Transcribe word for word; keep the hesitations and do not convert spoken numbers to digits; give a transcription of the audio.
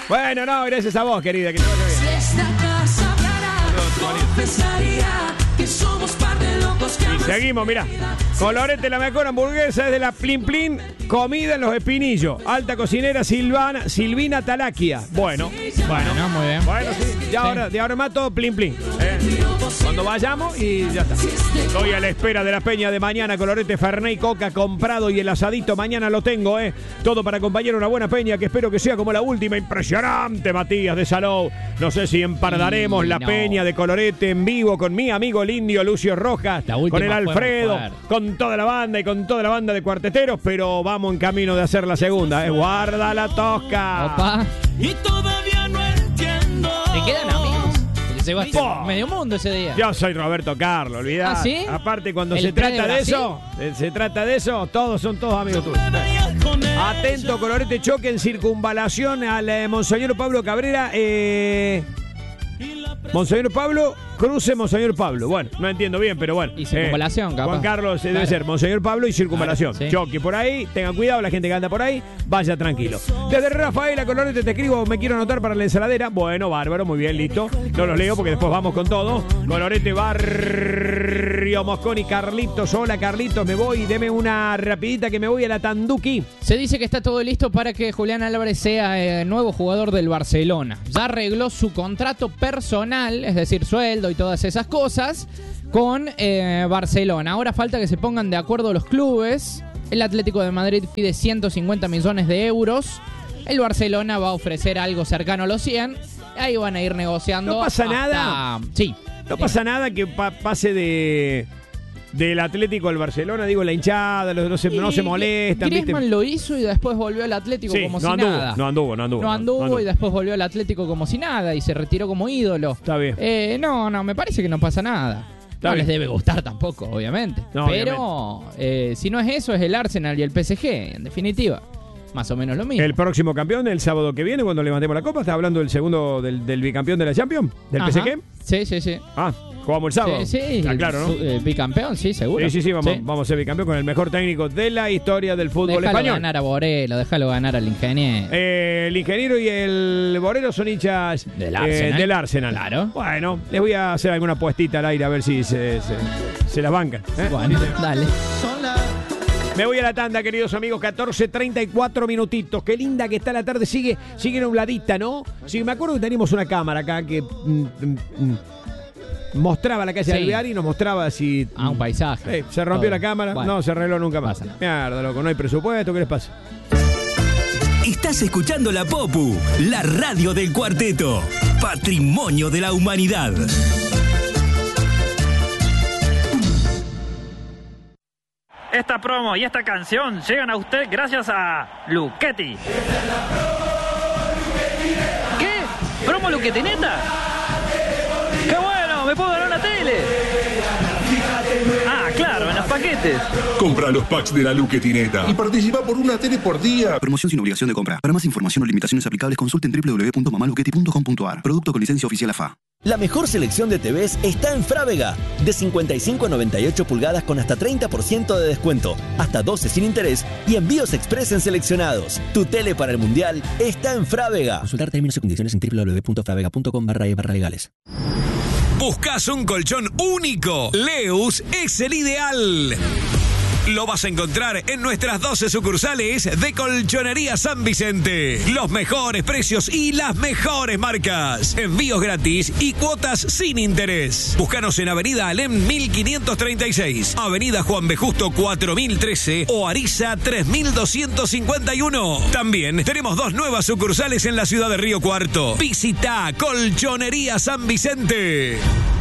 Bueno, no, gracias a vos, querida, que te vaya bien. Si esta casa hablara, confesaría que somos par de locos que Y seguimos, mirá. Colorete, la mejor hamburguesa es de la Plin Plin, comida en Los Espinillos. Alta cocinera Silvana, Silvina Talaquia. Bueno, Bueno, no, muy bien. bueno, sí. Ya ahora, de ahora más todo Plin Plin. ¿eh? Cuando vayamos y ya está. Estoy a la espera de la peña de mañana. Colorete, Fernet y Coca comprado y el asadito mañana lo tengo, ¿eh? Todo para acompañar una buena peña que espero que sea como la última. Impresionante, Matías de Salou. No sé si empardaremos Y la no. peña de Colorete en vivo con mi amigo el indio Lucio Rojas, La última con el fue muy Alfredo, fuerte. con toda la banda y con toda la banda de cuarteteros, pero vamos en camino de hacer la segunda, ¿eh? Guarda la tosca. Opa. Y todavía no entiendo. ¿Te quedan amigos? Porque se va Po. medio mundo ese día. Yo soy Roberto Carlos, olvidá. ¿Ah, sí? Aparte, cuando ¿El se pre de trata de Brasil? eso, eh, se trata de eso, todos son todos amigos tuyos. Atento, Colorete, choque en circunvalación al eh, Monseñor Pablo Cabrera. Eh, Monseñor Pablo, cruce Monseñor Pablo. Bueno, no entiendo bien, pero bueno. Y circunvalación, Eh, capaz. Juan Carlos, eh, debe Claro. ser Monseñor Pablo y circunvalación. Claro, sí. Choque por ahí, tengan cuidado, la gente que anda por ahí, vaya tranquilo. Desde Rafaela, Colorete, te escribo, me quiero anotar para la ensaladera. Bueno, bárbaro, muy bien, listo. No los leo porque después vamos con todo. Colorete, Barrio Mosconi, Carlitos. Hola, Carlitos, me voy, deme una rapidita que me voy a la Tanduki. Se dice que está todo listo para que Julián Álvarez sea eh, nuevo jugador del Barcelona. Ya arregló su contrato personal, es decir, sueldo y todas esas cosas, con eh, Barcelona. Ahora falta que se pongan de acuerdo los clubes. El Atlético de Madrid pide ciento cincuenta millones de euros. El Barcelona va a ofrecer algo cercano a los cien. Ahí van a ir negociando. ¿No pasa hasta- nada? Sí. No pasa nada que pa- pase de del Atlético al Barcelona, digo, la hinchada, los- no se, no se molestan, ¿viste? Griezmann lo hizo y después volvió al Atlético Sí, como no si anduvo, nada. no anduvo, no anduvo. No anduvo y después volvió al Atlético como si nada y se retiró como ídolo. Está bien. Eh, no, no, me parece que no pasa nada. Está no bien. les debe gustar tampoco, obviamente. No, Pero eh, si no es eso, es el Arsenal y el P S G, en definitiva. Más o menos lo mismo. El próximo campeón, el sábado que viene, cuando levantemos la copa, ¿estás hablando del segundo, del, del bicampeón de la Champions? ¿Del Ajá. P S G? Sí, sí, sí. Ah, jugamos el sábado. Sí, sí. Está claro, ¿no? Su- eh, bicampeón, sí, seguro. Sí, sí, sí, vamos, vamos a ser bicampeón con el mejor técnico de la historia del fútbol Déjalo español. ganar a Borelo, déjalo ganar al ingeniero. Eh, el ingeniero y el Borero son hinchas Del eh, Arsenal. del Arsenal. Claro. Bueno, les voy a hacer alguna puestita al aire a ver si se, se, se la bancan. ¿eh? Bueno, dale. Me voy a la tanda, queridos amigos, catorce treinta y cuatro minutitos. Qué linda que está la tarde, sigue, sigue nubladita, ¿no? Sí, me acuerdo que teníamos una cámara acá que mm, mm, mm, mostraba la calle Sí. del Alvear y nos mostraba si... Ah, un paisaje. Eh, se rompió Todo. la cámara, Bueno. no se arregló nunca más. Pasa nada. Mierda, loco, no hay presupuesto, ¿qué les pasa? Estás escuchando La Popu, la radio del cuarteto. Patrimonio de la humanidad. Esta promo y esta canción llegan a usted gracias a Luchetti. ¿Qué? ¿Promo Luchetineta? ¡Qué bueno! ¡Me puedo ganar una tele! Ah, claro, en los paquetes. Compra los packs de la Luchetineta y participa por una tele por día. Promoción sin obligación de compra. Para más información o limitaciones aplicables, consulten doble u doble u doble u punto mamaluchetti punto com punto a r. Producto con licencia oficial A F A. La mejor selección de T Vs está en Frávega. De cincuenta y cinco a noventa y ocho pulgadas con hasta treinta por ciento de descuento, hasta doce sin interés y envíos express en seleccionados. Tu tele para el Mundial está en Frávega. Consultar términos y condiciones en doble u doble u doble u punto fravega punto com barra e barra legales. ¿Buscas un colchón único? Leus es el ideal. Lo vas a encontrar en nuestras doce sucursales de Colchonería San Vicente. Los mejores precios y las mejores marcas. Envíos gratis y cuotas sin interés. Búscanos en Avenida Alem mil quinientos treinta y seis, Avenida Juan B. Justo cuatro mil trece o Ariza tres mil doscientos cincuenta y uno. También tenemos dos nuevas sucursales en la ciudad de Río Cuarto. Visita Colchonería San Vicente.